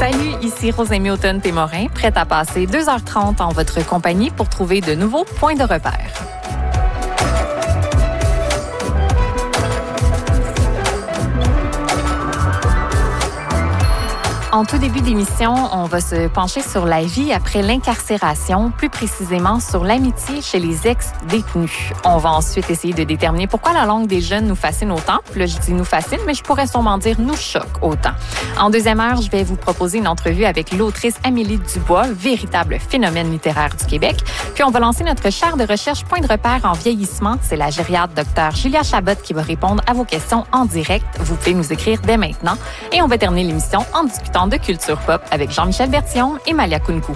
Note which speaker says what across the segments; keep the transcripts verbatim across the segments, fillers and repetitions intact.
Speaker 1: Salut, ici Rosemée Automne-Témorin, prête à passer deux heures trente en votre compagnie pour trouver de nouveaux points de repère. En tout début d'émission, on va se pencher sur la vie après l'incarcération, plus précisément sur l'amitié chez les ex-détenus. On va ensuite essayer de déterminer pourquoi la langue des jeunes nous fascine autant. Là, je dis nous fascine, mais je pourrais sûrement dire nous choque autant. En deuxième heure, je vais vous proposer une entrevue avec l'autrice Amélie Dubois, véritable phénomène littéraire du Québec. Puis on va lancer notre chaire de recherche Point de repère en vieillissement. C'est la gériatre docteur Julia Chabot qui va répondre à vos questions en direct. Vous pouvez nous écrire dès maintenant. Et on va terminer l'émission en discutant de culture pop avec Jean-Michel Bertillon et Malia Kounkou.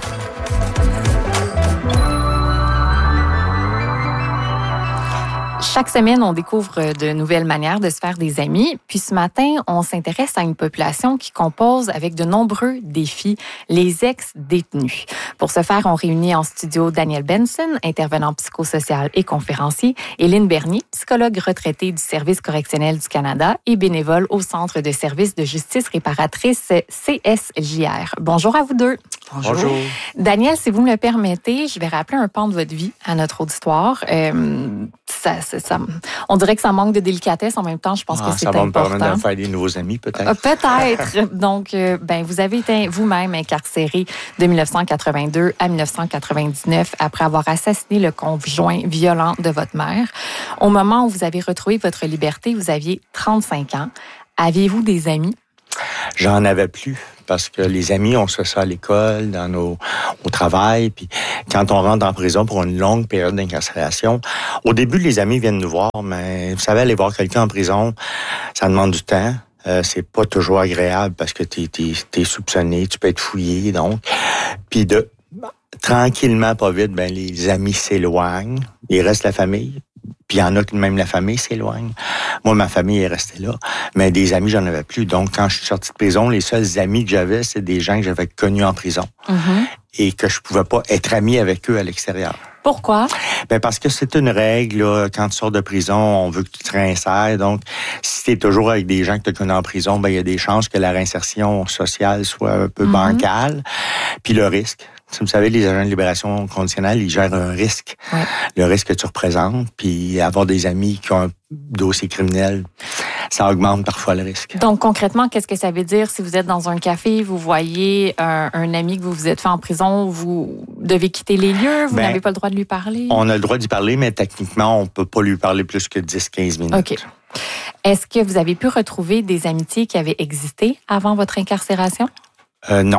Speaker 1: Chaque semaine, on découvre de nouvelles manières de se faire des amis. Puis ce matin, on s'intéresse à une population qui compose avec de nombreux défis, les ex-détenus. Pour ce faire, on réunit en studio Daniel Benson, intervenant psychosocial et conférencier, et Lynne Bernier, psychologue retraitée du Service correctionnel du Canada et bénévole au Centre de services de justice réparatrice C S J R. Bonjour à vous deux.
Speaker 2: Bonjour. Bonjour.
Speaker 1: Daniel, si vous me le permettez, je vais rappeler un pan de votre vie à notre auditoire. Euh, ça, ça, ça, on dirait que ça manque de délicatesse. En même temps, je pense
Speaker 2: ah,
Speaker 1: que c'est
Speaker 2: important. Ça va
Speaker 1: important.
Speaker 2: me permettre de faire des nouveaux amis, peut-être.
Speaker 1: Euh, peut-être. Donc, euh, ben, vous avez été vous-même incarcéré de dix-neuf cent quatre-vingt-deux à dix-neuf cent quatre-vingt-dix-neuf après avoir assassiné le conjoint violent de votre mère. Au moment où vous avez retrouvé votre liberté, vous aviez trente-cinq ans. Aviez-vous des amis?
Speaker 2: J'en avais plus. Parce que les amis, on se fait ça à l'école, dans nos, au travail. Puis quand on rentre en prison pour une longue période d'incarcération, au début, les amis viennent nous voir, mais vous savez, aller voir quelqu'un en prison, ça demande du temps. Euh, c'est pas toujours agréable parce que t'es, t'es, t'es soupçonné, tu peux être fouillé, donc. Puis de tranquillement, pas vite, ben les amis s'éloignent. Il reste la famille. Puis il y en a qui, même la famille s'éloigne. Moi, ma famille est restée là. Mais des amis, j'en avais plus. Donc, quand je suis sorti de prison, les seuls amis que j'avais, c'est des gens que j'avais connus en prison. Mm-hmm. Et que je pouvais pas être ami avec eux à l'extérieur.
Speaker 1: Pourquoi?
Speaker 2: Ben parce que c'est une règle, là, quand tu sors de prison, on veut que tu te réinsères. Donc, si tu es toujours avec des gens que tu as connus en prison, ben il y a des chances que la réinsertion sociale soit un peu mm-hmm. bancale. Puis le risque. Vous savez, les agents de libération conditionnelle, ils gèrent un risque. Ouais. Le risque que tu représentes, puis avoir des amis qui ont un dossier criminel, ça augmente parfois le risque.
Speaker 1: Donc, concrètement, qu'est-ce que ça veut dire? Si vous êtes dans un café, vous voyez un, un ami que vous vous êtes fait en prison, vous devez quitter les lieux, vous ben, n'avez pas le droit de lui parler?
Speaker 2: On a le droit d'y parler, mais techniquement, on ne peut pas lui parler plus que dix à quinze minutes.
Speaker 1: OK. Est-ce que vous avez pu retrouver des amitiés qui avaient existé avant votre incarcération?
Speaker 2: Euh, non.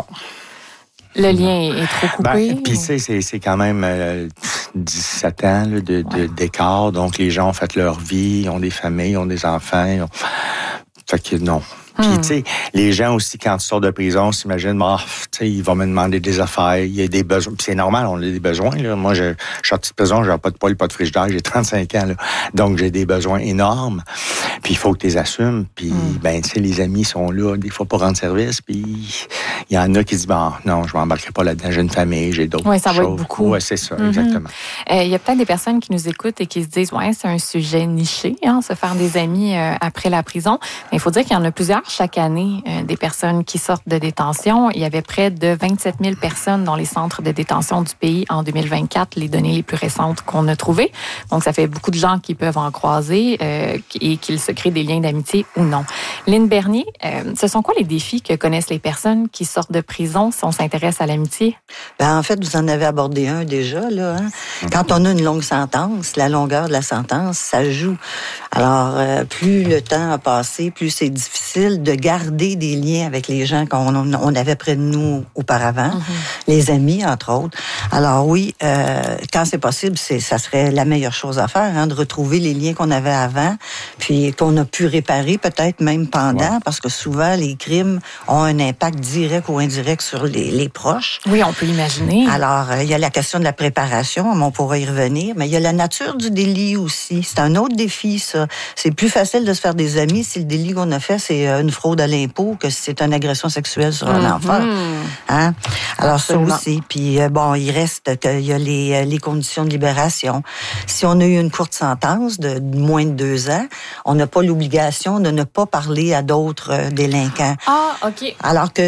Speaker 1: Le lien est trop coupé?
Speaker 2: Ben, puis tu sais, c'est, c'est quand même euh, dix-sept ans là, de, de, ouais. d'écart. Donc, les gens ont fait leur vie, ils ont des familles, ils ont des enfants. Ils ont... Fait que non. Puis, hmm. tu sais, les gens aussi, quand tu sors de prison, s'imaginent, oh, tu sais, ils vont me demander des affaires, il y a des besoins. Puis c'est normal, on a des besoins, là. Moi, je, je suis sorti de prison, j'ai pas de poêle, pas de frigidaire, j'ai trente-cinq ans, là. Donc, j'ai des besoins énormes. Puis, il faut que tu les assumes. Puis, hmm. ben, tu sais, les amis sont là, des fois, pour rendre service. Puis, il y en a qui disent, bon, non, je m'embarquerai pas là-dedans, j'ai une famille, j'ai d'autres choses.
Speaker 1: Oui, ça va être beaucoup.
Speaker 2: Oui, c'est ça, mm-hmm. exactement.
Speaker 1: Il euh, y a peut-être des personnes qui nous écoutent et qui se disent, ouais, c'est un sujet niché, hein, se faire des amis euh, après la prison. Mais il faut dire qu'il y en a plusieurs chaque année. Des personnes qui sortent de détention. Il y avait près de vingt-sept mille personnes dans les centres de détention du pays en deux mille vingt-quatre, les données les plus récentes qu'on a trouvées. Donc, ça fait beaucoup de gens qui peuvent en croiser euh, et qu'ils se créent des liens d'amitié ou non. Lynne Bernier, euh, ce sont quoi les défis que connaissent les personnes qui sortent de prison si on s'intéresse à l'amitié?
Speaker 3: Ben, en fait, vous en avez abordé un déjà, là. Hein? Quand on a une longue sentence, la longueur de la sentence, ça joue. Alors, euh, plus le temps a passé, plus c'est difficile de garder des liens avec les gens qu'on on avait près de nous auparavant, mm-hmm. les amis, entre autres. Alors oui, euh, quand c'est possible, c'est, ça serait la meilleure chose à faire, hein, de retrouver les liens qu'on avait avant, puis qu'on a pu réparer peut-être même pendant, ouais. parce que souvent, les crimes ont un impact direct ou indirect sur les, les proches.
Speaker 1: Oui, on peut l'imaginer.
Speaker 3: Alors, euh, il y a la question de la préparation, on pourra y revenir, mais il y a la nature du délit aussi. C'est un autre défi, ça. C'est plus facile de se faire des amis si le délit qu'on a fait, c'est une fraude à l'impôt que si c'est une agression sexuelle sur un mm-hmm. enfant. Hein? Alors, absolument. Ça aussi. Puis, euh, bon, il reste qu'il y a les, les conditions de libération. Si on a eu une courte sentence de moins de deux ans, on n'a pas l'obligation de ne pas parler à d'autres euh, délinquants.
Speaker 1: Ah, OK.
Speaker 3: Alors que si on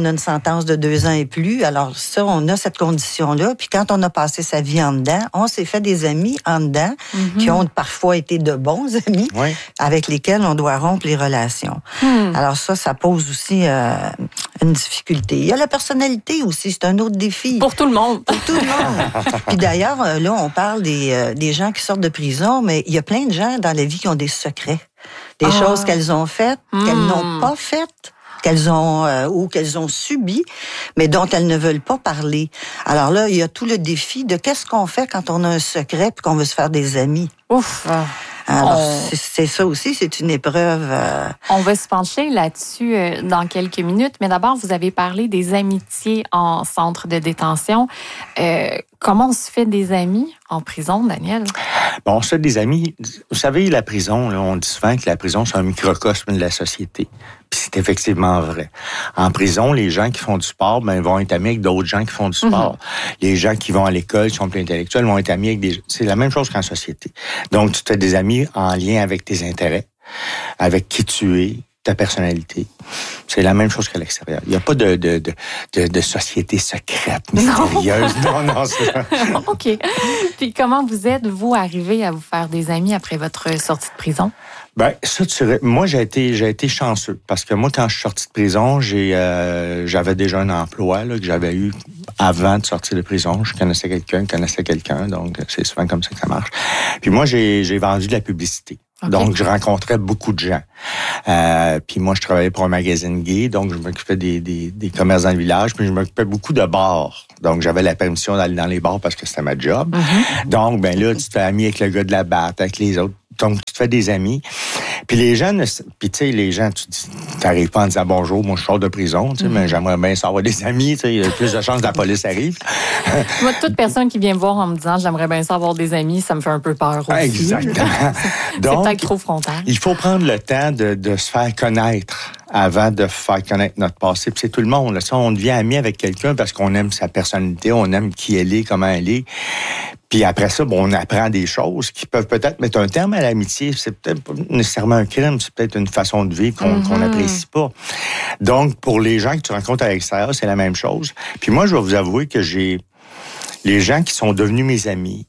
Speaker 3: a une sentence de deux ans et plus. Alors ça, on a cette condition-là. Puis quand on a passé sa vie en dedans, on s'est fait des amis en dedans mm-hmm. qui ont parfois été de bons amis
Speaker 2: oui.
Speaker 3: avec lesquels on doit rompre les relations. Mm. Alors ça, ça pose aussi euh, une difficulté. Il y a la personnalité aussi, c'est un autre défi.
Speaker 1: Pour tout le monde.
Speaker 3: Pour tout le monde. Puis d'ailleurs, là, on parle des, euh, des gens qui sortent de prison, mais il y a plein de gens dans la vie qui ont des secrets. Des ah. choses qu'elles ont faites, mm. qu'elles n'ont pas faites, qu'elles ont euh, ou qu'elles ont subies, mais dont elles ne veulent pas parler. Alors là, il y a tout le défi de qu'est-ce qu'on fait quand on a un secret puis qu'on veut se faire des amis.
Speaker 1: Ouf!
Speaker 3: Alors, on... c'est, c'est ça aussi, c'est une épreuve. Euh...
Speaker 1: On va se pencher là-dessus euh, dans quelques minutes, mais d'abord, vous avez parlé des amitiés en centre de détention. Euh, comment on se fait des amis en prison, Daniel?
Speaker 2: Bon, on se fait des amis. Vous savez, la prison, là, on dit souvent que la prison, c'est un microcosme de la société. Puis c'est effectivement vrai. En prison, les gens qui font du sport, ben, vont être amis avec d'autres gens qui font du sport. Mm-hmm. Les gens qui vont à l'école, qui sont plus intellectuels, vont être amis avec des... C'est la même chose qu'en société. Donc, tu te fais des amis en lien avec tes intérêts, avec qui tu es, ta personnalité. C'est la même chose qu'à l'extérieur. Il n'y a pas de, de, de, de, de société secrète, mystérieuse. Non, non, c'est...
Speaker 1: OK. Puis comment vous êtes, vous, arrivé à vous faire des amis après votre sortie de prison?
Speaker 2: Ben ça, tu sais, moi j'ai été j'ai été chanceux parce que moi quand je suis sorti de prison, j'ai euh, j'avais déjà un emploi là, que j'avais eu avant de sortir de prison. Je connaissais quelqu'un, connaissais quelqu'un, donc c'est souvent comme ça que ça marche. Puis moi j'ai j'ai vendu de la publicité. Okay. Donc, je rencontrais beaucoup de gens. Euh, puis moi, je travaillais pour un magazine gay, donc je m'occupais des, des, des commerces dans le village, puis je m'occupais beaucoup de bars. Donc, j'avais la permission d'aller dans les bars parce que c'était ma job. Mm-hmm. Donc, ben là, tu te fais ami avec le gars de la batte, avec les autres. Donc, tu te fais des amis. Puis les gens, puis tu sais, les gens, tu n'arrives pas en disant bonjour, moi je sors de prison, tu sais, mm-hmm. mais j'aimerais bien savoir des amis, tu sais, il y a plus de chances que la police arrive.
Speaker 1: Moi, toute personne qui vient me voir en me disant j'aimerais bien savoir des amis, ça me fait un peu peur aussi.
Speaker 2: Exactement.
Speaker 1: Donc, c'est peut-être trop frontal.
Speaker 2: Il faut prendre le temps de, de se faire connaître avant de faire connaître notre passé. Puis c'est tout le monde. Là. Ça, on devient ami avec quelqu'un parce qu'on aime sa personnalité, on aime qui elle est, comment elle est. Puis après ça, bon, on apprend des choses qui peuvent peut-être mettre un terme à l'amitié. C'est peut-être pas nécessairement un crime, c'est peut-être une façon de vivre qu'on, mm-hmm. qu'on n'apprécie pas. Donc, pour les gens que tu rencontres à l'extérieur, c'est la même chose. Puis moi, je vais vous avouer que j'ai les gens qui sont devenus mes amis,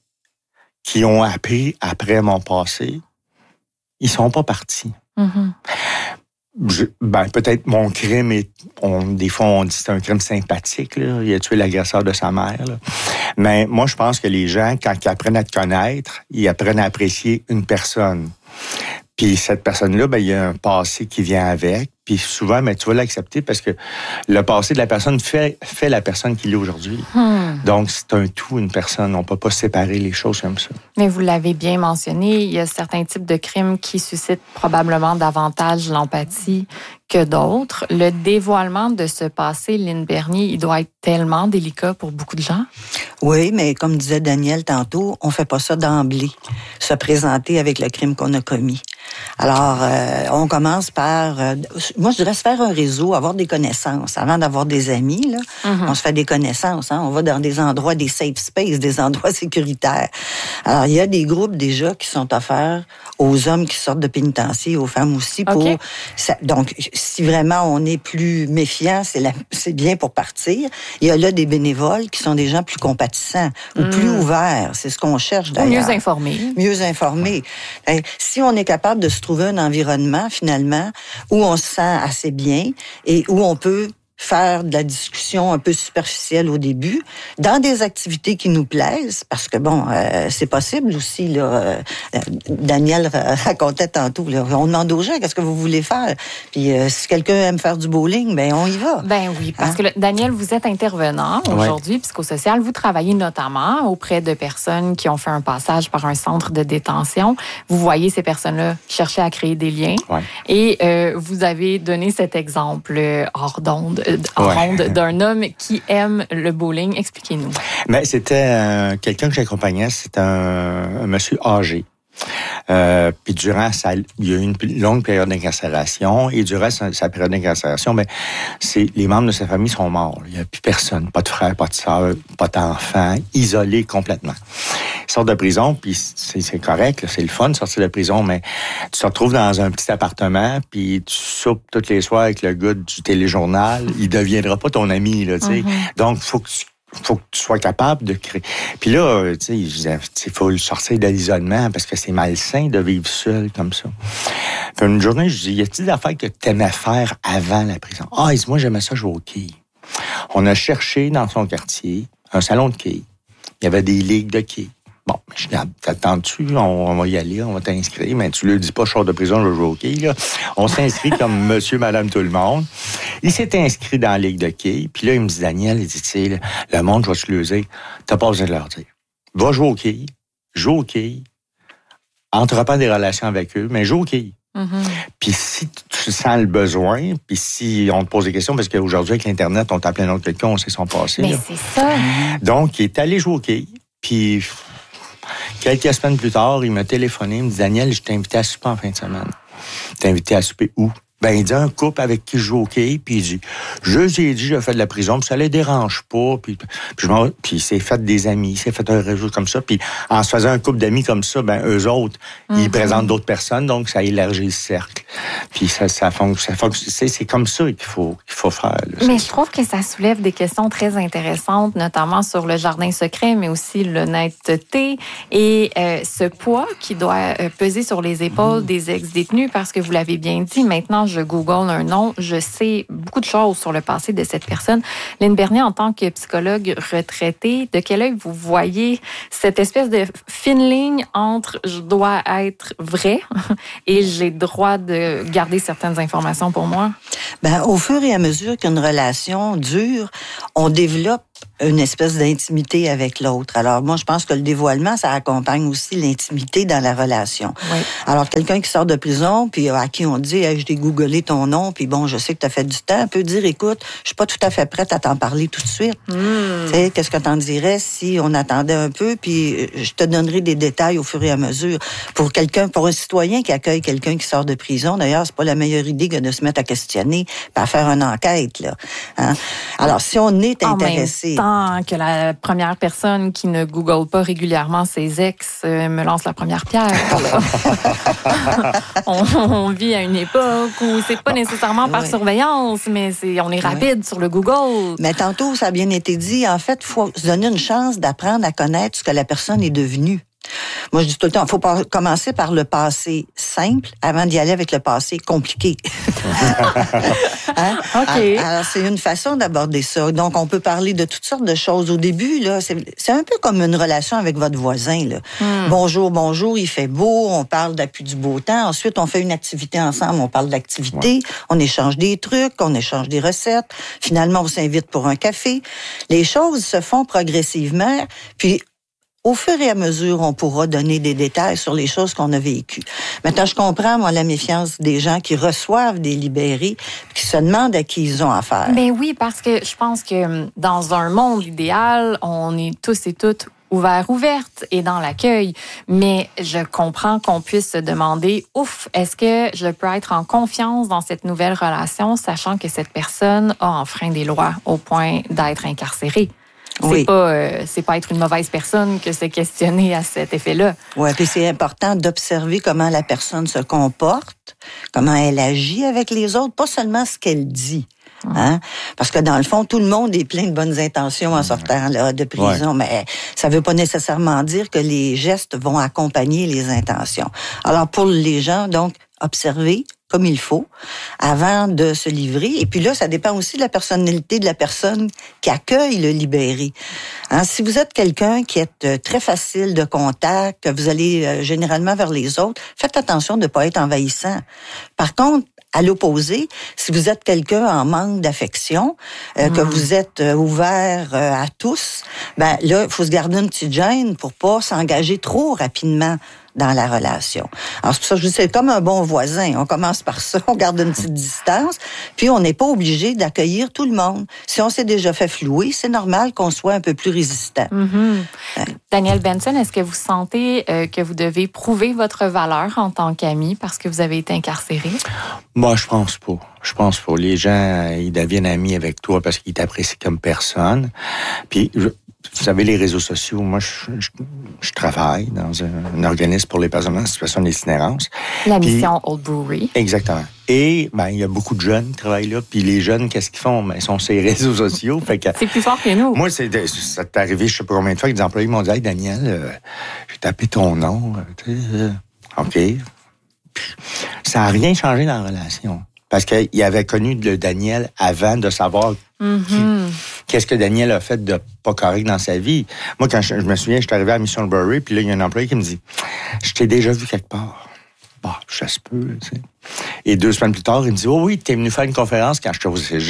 Speaker 2: qui ont appris après mon passé, ils sont pas partis. Mm-hmm. Je, ben, peut-être mon crime est... On, des fois, on dit que c'est un crime sympathique. Là. Il a tué l'agresseur de sa mère. Là. Mais moi, je pense que les gens, quand ils apprennent à te connaître, ils apprennent à apprécier une personne. Puis cette personne-là, ben, il y a un passé qui vient avec. Puis souvent, ben, tu vas l'accepter parce que le passé de la personne fait, fait la personne qu'il est aujourd'hui. Hmm. Donc, c'est un tout, une personne. On ne peut pas séparer les choses comme ça.
Speaker 1: Mais vous l'avez bien mentionné, il y a certains types de crimes qui suscitent probablement davantage l'empathie que d'autres. Le dévoilement de ce passé, Lynn Bernier, il doit être tellement délicat pour beaucoup de gens.
Speaker 3: Oui, mais comme disait Daniel tantôt, on ne fait pas ça d'emblée, se présenter avec le crime qu'on a commis. Alors, euh, on commence par... Euh, moi, je dirais se faire un réseau, avoir des connaissances. Avant d'avoir des amis, là, mm-hmm. on se fait des connaissances. Hein? On va dans des endroits, des safe spaces, des endroits sécuritaires. Alors, il y a des groupes déjà qui sont offerts aux hommes qui sortent de pénitencier, aux femmes aussi. Pour okay. ça, donc, si vraiment on est plus méfiant, c'est, la, c'est bien pour partir. Il y a là des bénévoles qui sont des gens plus compatissants ou mm. plus ouverts. C'est ce qu'on cherche d'ailleurs.
Speaker 1: Mieux informés.
Speaker 3: Mieux informés. Si on est capable de se trouver un environnement, finalement, où on se sent assez bien et où on peut faire de la discussion un peu superficielle au début, dans des activités qui nous plaisent, parce que, bon, euh, c'est possible aussi, là, euh, Daniel racontait tantôt, là, on demande aux gens, qu'est-ce que vous voulez faire? Puis euh, si quelqu'un aime faire du bowling, ben on y va.
Speaker 1: Ben oui, parce hein? que, là, Daniel, vous êtes intervenant aujourd'hui, ouais. psychosocial, vous travaillez notamment auprès de personnes qui ont fait un passage par un centre de détention. Vous voyez ces personnes-là chercher à créer des liens, ouais. et euh, vous avez donné cet exemple hors d'onde, en ouais. ronde d'un homme qui aime le bowling. Expliquez-nous.
Speaker 2: Mais c'était euh, quelqu'un que j'accompagnais, c'était un, un monsieur âgé. Euh, puis durant sa, il y a eu une longue période d'incarcération et durant sa, sa période d'incarcération, ben, c'est, les membres de sa famille sont morts. Il n'y a plus personne, pas de frère, pas de sœur, pas d'enfant, isolé complètement. Il sort de prison, puis c'est, c'est correct, là, c'est le fun de sortir de prison, mais tu te retrouves dans un petit appartement, puis tu soupes tous les soirs avec le gars du téléjournal, il deviendra pas ton ami, là, tu sais. Mm-hmm. Donc, faut que tu faut que tu sois capable de créer. Puis là, tu sais, il faut sortir de l'isolement parce que c'est malsain de vivre seul comme ça. Puis une journée, je dis, y a-t-il des affaires que tu aimais faire avant la prison? Ah, moi, j'aimais ça jouer au quilles. On a cherché dans son quartier un salon de quilles. Il y avait des ligues de quilles. Bon, je dis, t'attends-tu? On, on va y aller, on va t'inscrire. Mais tu lui dis pas, je sors de prison, je vais jouer au quilles, là. On s'inscrit comme monsieur, madame, tout le monde. Il s'est inscrit dans la ligue de quilles. Puis là, il me dit, Daniel, il dit, tu sais, le, le monde, je vais te le dire. T'as pas besoin de leur dire. Va jouer au quilles, joue au quilles, entreprends des relations avec eux, mais joue au quilles. Mm-hmm. Puis si tu sens le besoin, puis si on te pose des questions, parce qu'aujourd'hui, avec l'Internet, on t'appelle un autre quelqu'un, on sait son passé.
Speaker 1: Mais
Speaker 2: là.
Speaker 1: c'est ça.
Speaker 2: Donc, il est allé jouer au quilles, puis quelques semaines plus tard, il m'a téléphoné, il me dit, Daniel, je t'ai invité à souper en fin de semaine. T'ai invité à souper où? Ben, il dit un couple avec qui je joue au quai, puis il dit, je lui ai dit, j'ai fait de la prison, puis ça les dérange pas, puis, puis, je puis il s'est fait des amis, il s'est fait un réseau comme ça, puis en se faisant un couple d'amis comme ça, ben, eux autres, mm-hmm. ils présentent d'autres personnes, donc ça élargit le cercle. Puis ça, ça fonctionne, ça c'est, c'est comme ça qu'il faut, qu'il faut faire. Là,
Speaker 1: mais je trouve que ça soulève des questions très intéressantes, notamment sur le jardin secret, mais aussi l'honnêteté et euh, ce poids qui doit euh, peser sur les épaules mmh. des ex-détenus, parce que vous l'avez bien dit, maintenant, je google un nom, je sais beaucoup de choses sur le passé de cette personne. Lynne Bernier, en tant que psychologue retraitée, de quel œil vous voyez cette espèce de fine ligne entre je dois être vrai et j'ai le droit de garder certaines informations pour moi?
Speaker 3: Ben, au fur et à mesure qu'une relation dure, on développe une espèce d'intimité avec l'autre. Alors, moi, je pense que le dévoilement, ça accompagne aussi l'intimité dans la relation. Oui. Alors, quelqu'un qui sort de prison, puis à qui on dit, hey, je t'ai googlé ton nom, puis bon, je sais que tu as fait du temps, peut dire, écoute, je suis pas tout à fait prête à t'en parler tout de suite. Mm. Tu sais, qu'est-ce que t'en dirais si on attendait un peu, puis je te donnerai des détails au fur et à mesure. Pour quelqu'un, pour un citoyen qui accueille quelqu'un qui sort de prison, d'ailleurs, c'est pas la meilleure idée que de se mettre à questionner, puis à faire une enquête, là. Hein? Alors, si on est intéressé...
Speaker 1: que la première personne qui ne google pas régulièrement ses ex euh, me lance la première pierre. on, on vit à une époque où c'est pas nécessairement par oui. surveillance, mais c'est, on est rapide oui. sur le Google.
Speaker 3: Mais tantôt, ça a bien été dit, en fait, il faut se donner une chance d'apprendre à connaître ce que la personne est devenue. Moi, je dis tout le temps, il faut commencer par le passé simple avant d'y aller avec le passé compliqué. hein? OK. Alors, c'est une façon d'aborder ça. Donc, on peut parler de toutes sortes de choses. Au début, là, c'est, c'est un peu comme une relation avec votre voisin, là. Mm. Bonjour, bonjour, il fait beau, on parle d'appui du beau temps. Ensuite, on fait une activité ensemble, on parle d'activité, ouais. on échange des trucs, on échange des recettes. Finalement, on s'invite pour un café. Les choses se font progressivement, puis au fur et à mesure, on pourra donner des détails sur les choses qu'on a vécues. Maintenant, je comprends, moi, la méfiance des gens qui reçoivent des libérés, qui se demandent à qui ils ont affaire.
Speaker 1: Ben oui, parce que je pense que dans un monde idéal, on est tous et toutes ouverts, ouvertes et dans l'accueil. Mais je comprends qu'on puisse se demander, ouf, est-ce que je peux être en confiance dans cette nouvelle relation, sachant que cette personne a enfreint des lois au point d'être incarcérée? C'est oui. pas euh, c'est pas être une mauvaise personne que c'est questionner à cet effet-là.
Speaker 3: Ouais, puis c'est important d'observer comment la personne se comporte, comment elle agit avec les autres, pas seulement ce qu'elle dit. Hein? Parce que dans le fond, tout le monde est plein de bonnes intentions en sortant là, de prison, ouais. mais ça veut pas nécessairement dire que les gestes vont accompagner les intentions. Alors pour les gens, donc, observer comme il faut avant de se livrer. Et puis là, ça dépend aussi de la personnalité de la personne qui accueille le libéré. Hein, si vous êtes quelqu'un qui est très facile de contact, que vous allez euh, généralement vers les autres, faites attention de ne pas être envahissant. Par contre, à l'opposé, si vous êtes quelqu'un en manque d'affection, euh, mmh. que vous êtes euh, ouvert euh, à tous, ben là, il faut se garder une petite gêne pour pas s'engager trop rapidement dans la relation. Alors, c'est pour ça que je dis, c'est comme un bon voisin. On commence par ça, on garde une petite distance, puis on n'est pas obligé d'accueillir tout le monde. Si on s'est déjà fait flouer, c'est normal qu'on soit un peu plus résistant.
Speaker 1: Mm-hmm.
Speaker 3: Ouais.
Speaker 1: Daniel Benson, est-ce que vous sentez euh, que vous devez prouver votre valeur en tant qu'ami parce que vous avez été incarcéré?
Speaker 2: Moi, je pense pas. Je pense pas. Les gens, ils deviennent amis avec toi parce qu'ils t'apprécient comme personne. Puis, je, vous savez, les réseaux sociaux, moi, je, je, je travaille dans un, un organisme pour les personnes en situation d'itinérance.
Speaker 1: La
Speaker 2: Puis,
Speaker 1: mission Old Brewery.
Speaker 2: Exactement. Et ben, il y a beaucoup de jeunes qui travaillent là. Puis les jeunes, qu'est-ce qu'ils font? Ben, ils sont sur les réseaux sociaux. Fait que,
Speaker 1: c'est plus fort que nous.
Speaker 2: Moi, c'est, ça t'est arrivé, je sais pas combien de fois, que des employés m'ont dit « Hey, Daniel, euh, j'ai tapé ton nom. Euh, euh, OK. » Puis, ça n'a rien changé dans la relation. Parce qu'il avait connu le Daniel avant de savoir
Speaker 1: mm-hmm.
Speaker 2: qui, qu'est-ce que Daniel a fait de pas correct dans sa vie. Moi, quand je, je me souviens, je suis arrivé à Mission Brewery, puis là, il y a un employé qui me dit « Je t'ai déjà vu quelque part. » Bah, ça se peut, tu sais. Et deux semaines plus tard, il me dit « Oh oui, t'es venu faire une conférence quand j'étais au cégep. »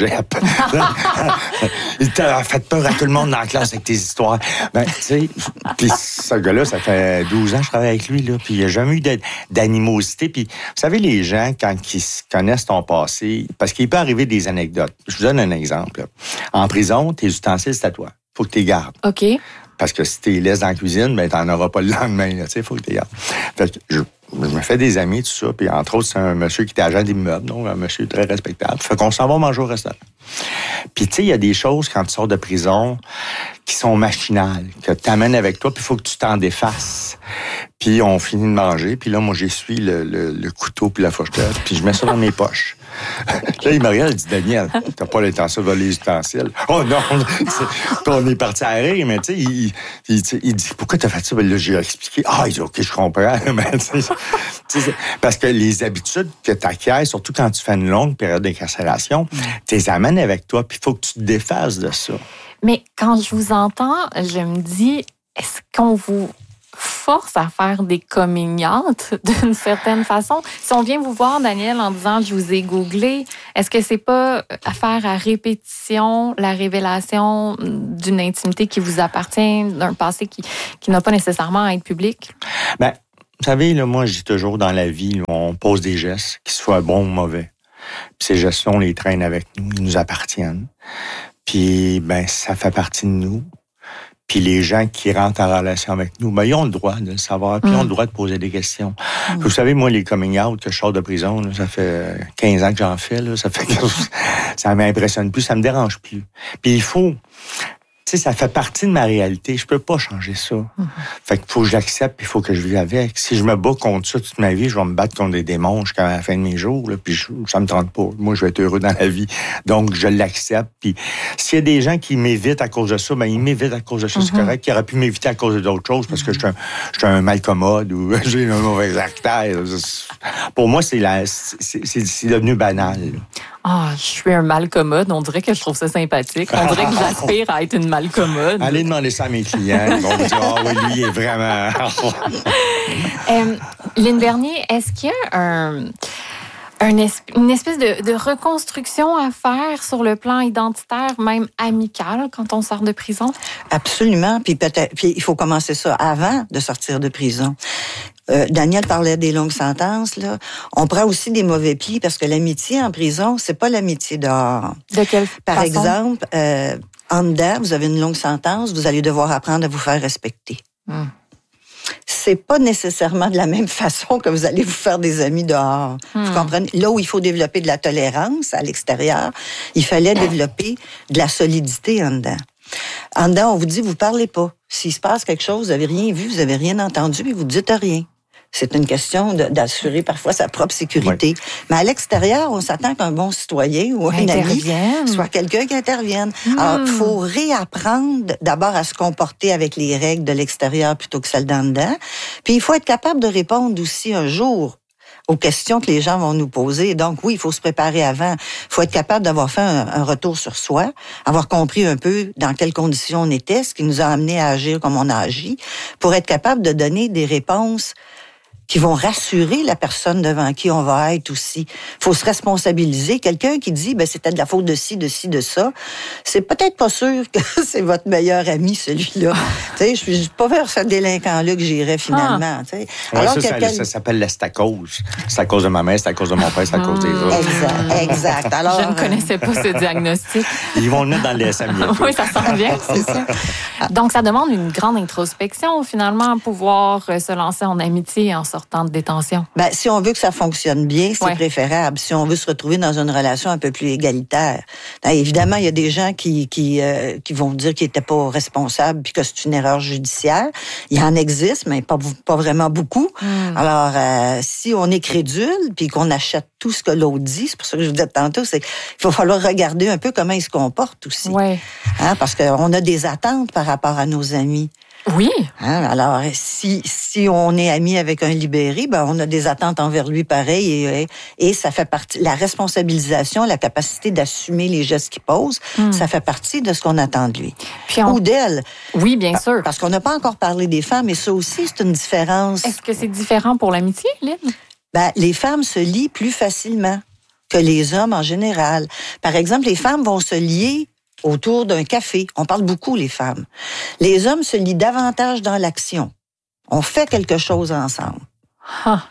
Speaker 2: Il t'a fait peur à tout le monde dans la classe avec tes histoires. Ben, tu sais, puis ce gars-là, ça fait douze ans que je travaille avec lui, là, puis il n'y a jamais eu d'animosité. Puis, vous savez, les gens, quand ils connaissent ton passé, parce qu'il peut arriver des anecdotes. Je vous donne un exemple. Là. En prison, tes ustensiles, c'est à toi. Faut que tu les gardes.
Speaker 1: OK.
Speaker 2: Parce que si tu les laisses dans la cuisine, ben, t'en auras pas le lendemain, tu sais, faut que tu les gardes. Fait que je, je me fais des amis, tout ça, puis entre autres, c'est un monsieur qui était agent d'immeuble, donc un monsieur très respectable. Fait qu'on s'en va manger au restaurant. Puis, tu sais, il y a des choses, quand tu sors de prison, qui sont machinales, que tu amènes avec toi, puis il faut que tu t'en défasses. Puis, on finit de manger, puis là, moi, j'essuie le, le, le couteau puis la fourchette, puis je mets ça dans mes poches. Là, il me regarde, il dit « Daniel, t'as pas l'intention de voler les ustensiles. » Oh non! Puis on est parti à rire, mais tu sais, il, il, il dit « Pourquoi t'as fait ça? » Ben là, j'ai expliqué. Ah, il dit « OK, je comprends. » Mais, parce que les habitudes que tu acquiers, surtout quand tu fais une longue période d'incarcération, tu les amènes avec toi, puis il faut que tu te défasses de ça.
Speaker 1: Mais quand je vous entends, je me dis, est-ce qu'on vous force à faire des coming out d'une certaine façon? Si on vient vous voir, Daniel, en disant « je vous ai googlé », est-ce que c'est pas à faire à répétition la révélation d'une intimité qui vous appartient, d'un passé qui, qui n'a pas nécessairement à être public?
Speaker 2: Ben, vous savez, là, moi, je dis toujours dans la vie, là, on pose des gestes, qu'ils soient bons ou mauvais. Puis ces gestes-là, on les traîne avec nous, ils nous appartiennent. Puis, ben, ça fait partie de nous. Puis les gens qui rentrent en relation avec nous, ben, ils ont le droit de le savoir, puis ils ont le droit de poser des questions. Mm. Vous savez, moi, les coming out que je sors de prison, là, ça fait quinze ans que j'en fais, là, ça fait que ça m'impressionne plus, ça me dérange plus. Puis il faut... Tu sais, ça fait partie de ma réalité. Je peux pas changer ça. Mm-hmm. Fait qu'il faut que j'accepte, puis il faut que je vive avec. Si je me bats contre ça toute ma vie, je vais me battre contre des démons jusqu'à la fin de mes jours, là, puis je, ça me tente pas. Moi, je vais être heureux dans la vie. Donc, je l'accepte. Puis s'il y a des gens qui m'évitent à cause de ça, ben ils m'évitent à cause de ça, mm-hmm. c'est correct. Qui auraient pu m'éviter à cause d'autres choses, parce que je suis un, je suis un malcommode ou j'ai un mauvais caractère. Pour moi, c'est, la, c'est, c'est, c'est devenu banal.
Speaker 1: Ah, oh, je suis un malcommode. On dirait que je trouve ça sympathique. On dirait que j'aspire à être une malcommode.
Speaker 2: Allez demander ça à mes clients. Ils vont me dire, ah oh, oui, lui, il est vraiment...
Speaker 1: euh, Lynne Bernier, est-ce qu'il y a un... Un esp- une espèce de, de reconstruction à faire sur le plan identitaire, même amical, quand on sort de prison?
Speaker 3: Absolument. Puis peut-être, puis il faut commencer ça avant de sortir de prison. Euh, Daniel parlait des longues sentences, là. On prend aussi des mauvais plis parce que l'amitié en prison, c'est pas l'amitié dehors.
Speaker 1: De quelle
Speaker 3: Par
Speaker 1: façon?
Speaker 3: exemple, euh, en dedans, vous avez une longue sentence, vous allez devoir apprendre à vous faire respecter. Hum. C'est pas nécessairement de la même façon que vous allez vous faire des amis dehors. Hmm. Vous comprenez? Là où il faut développer de la tolérance à l'extérieur, il fallait développer de la solidité en dedans. En dedans, on vous dit, vous parlez pas. S'il se passe quelque chose, vous avez rien vu, vous avez rien entendu, puis vous dites rien. C'est une question de, d'assurer parfois sa propre sécurité. Oui. Mais à l'extérieur, on s'attend qu'un bon citoyen ou un ami soit quelqu'un qui intervienne. Mmh. Alors, il faut réapprendre d'abord à se comporter avec les règles de l'extérieur plutôt que celles d'en dedans. Puis, il faut être capable de répondre aussi un jour aux questions que les gens vont nous poser. Donc, oui, il faut se préparer avant. Il faut être capable d'avoir fait un, un retour sur soi, avoir compris un peu dans quelles conditions on était, ce qui nous a amené à agir comme on a agi, pour être capable de donner des réponses qui vont rassurer la personne devant qui on va être aussi. Il faut se responsabiliser. Quelqu'un qui dit, ben c'était de la faute de ci, de ci, de ça, c'est peut-être pas sûr que c'est votre meilleur ami, celui-là. Tu sais, je suis pas vers ce délinquant-là que j'irais finalement.
Speaker 2: Ah. Ouais, Alors, ça, quelqu'un... ça, ça s'appelle la c'est à cause. C'est à cause de ma mère, c'est à cause de mon père, c'est à cause des autres.
Speaker 3: Exact, exact. Alors,
Speaker 1: je ne connaissais pas ce diagnostic.
Speaker 2: Ils vont le mettre dans les S M I.
Speaker 1: Oui, ça sent bien, c'est ça. Donc, ça demande une grande introspection, finalement, pouvoir se lancer en amitié en sortant de détention.
Speaker 3: Ben, si on veut que ça fonctionne bien, c'est ouais. préférable. Si on veut se retrouver dans une relation un peu plus égalitaire. Ben, évidemment, il y a des gens qui qui euh, qui vont dire qu'ils n'étaient pas responsables puis que c'est une erreur judiciaire. Il y en existe, mais pas pas vraiment beaucoup. Mm. Alors, euh, si on est crédule puis qu'on achète tout ce que l'autre dit, c'est pour ça que je vous disais tantôt, c'est qu'il va falloir regarder un peu comment ils se comportent aussi.
Speaker 1: Ouais.
Speaker 3: Hein, parce qu'on a des attentes par rapport à nos amis.
Speaker 1: Oui.
Speaker 3: Hein, alors, si si on est ami avec un libéré, ben on a des attentes envers lui pareil et, et ça fait partie la responsabilisation, la capacité d'assumer les gestes qu'il pose, mm. ça fait partie de ce qu'on attend de lui.
Speaker 1: Puis on...
Speaker 3: Ou d'elle.
Speaker 1: Oui, bien sûr.
Speaker 3: Parce qu'on n'a pas encore parlé des femmes et ça aussi c'est une différence.
Speaker 1: Est-ce que c'est différent pour l'amitié, Lynn?
Speaker 3: Ben les femmes se lient plus facilement que les hommes en général. Par exemple, les femmes vont se lier autour d'un café. On parle beaucoup, les femmes. Les hommes se lient davantage dans l'action. On fait quelque chose ensemble.
Speaker 1: Ah.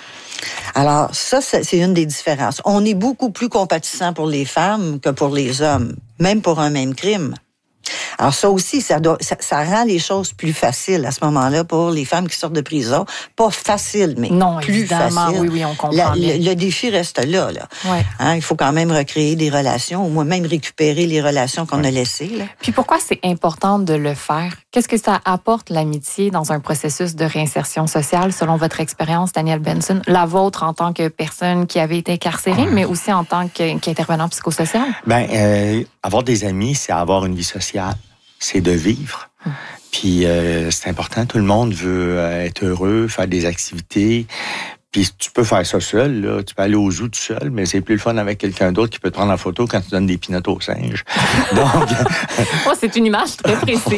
Speaker 3: Alors, ça, c'est une des différences. On est beaucoup plus compatissant pour les femmes que pour les hommes, même pour un même crime. Alors ça aussi, ça, doit, ça, ça rend les choses plus faciles à ce moment-là pour les femmes qui sortent de prison. Pas facile, mais
Speaker 1: non,
Speaker 3: plus
Speaker 1: évidemment,
Speaker 3: facile.
Speaker 1: Oui, oui, on comprend
Speaker 3: La,
Speaker 1: bien.
Speaker 3: Le, le défi reste là. là.
Speaker 1: Ouais.
Speaker 3: Hein, il faut quand même recréer des relations, ou moins même récupérer les relations qu'on
Speaker 2: ouais.
Speaker 3: a laissées. Là.
Speaker 1: Puis pourquoi c'est important de le faire? Qu'est-ce que ça apporte, l'amitié, dans un processus de réinsertion sociale, selon votre expérience, Daniel Benson? La vôtre en tant que personne qui avait été incarcérée, mais aussi en tant qu'intervenant psychosocial?
Speaker 2: Ben, euh, avoir des amis, c'est avoir une vie sociale. C'est de vivre. Hum. Puis euh, c'est important. Tout le monde veut euh, être heureux, faire des activités. Puis tu peux faire ça seul, là. Tu peux aller au zoo tout seul, mais c'est plus le fun avec quelqu'un d'autre qui peut te prendre en photo quand tu donnes des pinottes aux singes. Donc,
Speaker 1: oh, c'est une image très précise.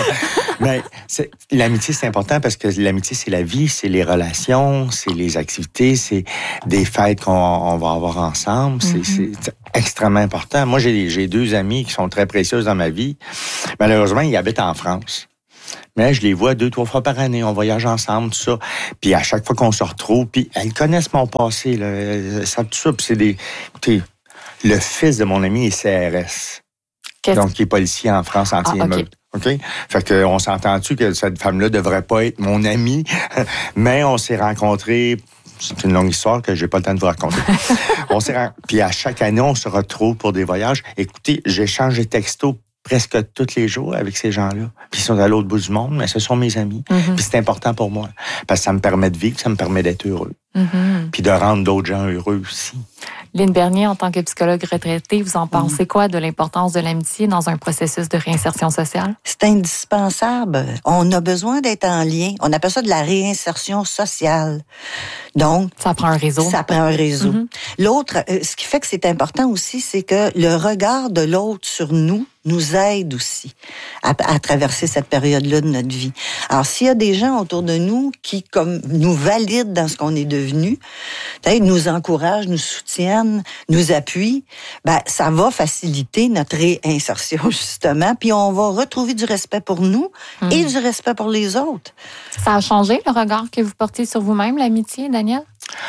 Speaker 2: Mais c'est, l'amitié, c'est important parce que l'amitié, c'est la vie, c'est les relations, c'est les activités, c'est des fêtes qu'on on va avoir ensemble. Mm-hmm. C'est, c'est extrêmement important. Moi, j'ai, j'ai deux amis qui sont très précieuses dans ma vie. Malheureusement, ils habitent en France. Mais là, je les vois deux, trois fois par année. On voyage ensemble, tout ça. Puis à chaque fois qu'on se retrouve, puis elles connaissent mon passé, là. Elles savent tout ça. Puis c'est des... Écoutez, le fils de mon ami est C R S. Qu'est-ce... Donc, il est policier en France anti-émeute. Ah, OK? OK? Fait que on s'entend-tu que cette femme-là devrait pas être mon amie, mais on s'est rencontrés... C'est une longue histoire que j'ai pas le temps de vous raconter. on s'est ren... Puis à chaque année, on se retrouve pour des voyages. Écoutez, j'échange des textos presque tous les jours avec ces gens-là. Puis ils sont à l'autre bout du monde, mais ce sont mes amis. Mm-hmm. Puis c'est important pour moi. Parce que ça me permet de vivre, ça me permet d'être heureux. Mm-hmm. Puis de rendre d'autres gens heureux aussi.
Speaker 1: Lynn Bernier, en tant que psychologue retraitée, vous en pensez quoi de l'importance de l'amitié dans un processus de réinsertion sociale?
Speaker 3: C'est indispensable. On a besoin d'être en lien. On appelle ça de la réinsertion sociale. Donc,
Speaker 1: ça prend un réseau.
Speaker 3: Ça prend un réseau. Mm-hmm. L'autre, ce qui fait que c'est important aussi, c'est que le regard de l'autre sur nous nous aide aussi à, à traverser cette période-là de notre vie. Alors, s'il y a des gens autour de nous qui, comme, nous valident dans ce qu'on est devenu, peut-être nous encouragent, nous soutiennent, nous appuient, ben, ça va faciliter notre réinsertion, justement, puis on va retrouver du respect pour nous mmh. et du respect pour les autres.
Speaker 1: Ça a changé le regard que vous portez sur vous-même, l'amitié, Daniel?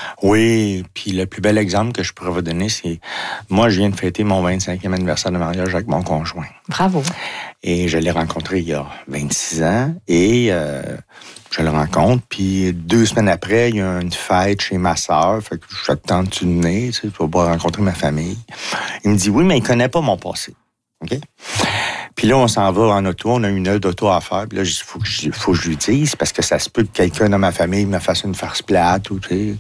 Speaker 2: Oui, puis le plus bel exemple que je pourrais vous donner, c'est... Moi, je viens de fêter mon vingt-cinquième anniversaire de mariage avec mon conjoint.
Speaker 1: Bravo.
Speaker 2: Et je l'ai rencontré il y a vingt-six ans, et euh, je le rencontre, puis deux semaines après, il y a une fête chez ma sœur, fait que je t'attends de venir, tu sais, pour pouvoir rencontrer ma famille. Il me dit, oui, mais il connaît pas mon passé. OK? Puis là, on s'en va en auto, on a une heure d'auto à faire. Puis là, il faut, faut que je lui dise, parce que ça se peut que quelqu'un dans ma famille me fasse une farce plate. Ou, tu sais.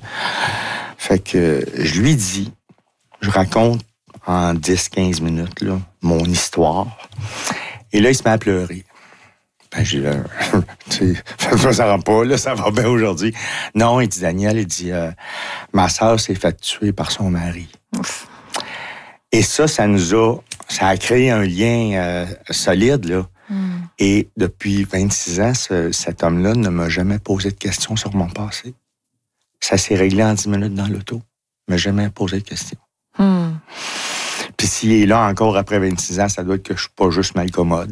Speaker 2: Fait que je lui dis, je raconte en dix à quinze minutes là, mon histoire. Et là, il se met à pleurer. Ben, j'ai là, tu sais, ça va pas, là, ça va bien aujourd'hui. Non, il dit, Daniel, il dit, euh, ma sœur s'est faite tuer par son mari. Ouf. Et ça, ça nous a, ça a créé un lien euh, solide, là. Mm. Et depuis vingt-six ans, ce, cet homme-là ne m'a jamais posé de questions sur mon passé. Ça s'est réglé en dix minutes dans l'auto. Il m'a jamais posé de questions.
Speaker 1: Hmm.
Speaker 2: Puis s'il est là encore après vingt-six ans, ça doit être que je suis pas juste mal commode.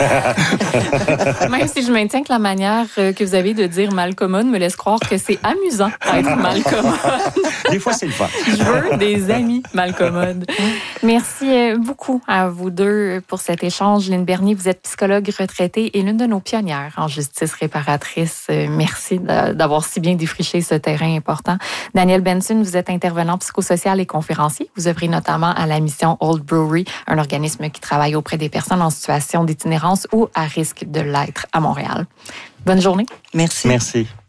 Speaker 1: Même si je maintiens que la manière que vous avez de dire mal commode me laisse croire que c'est amusant d'être mal commode.
Speaker 2: Des fois, c'est le fun.
Speaker 1: Je veux des amis mal commodes. Merci beaucoup à vous deux pour cet échange. Lynne Bernier, vous êtes psychologue retraitée et l'une de nos pionnières en justice réparatrice. Merci d'avoir si bien défriché ce terrain important. Daniel Benson, vous êtes intervenant psychosocial et conférencier. Vous œuvrez notamment à la mission Old Brewery, un organisme qui travaille auprès des personnes en situation d'itinérance ou à risque de l'être à Montréal. Bonne journée.
Speaker 3: Merci.
Speaker 2: Merci.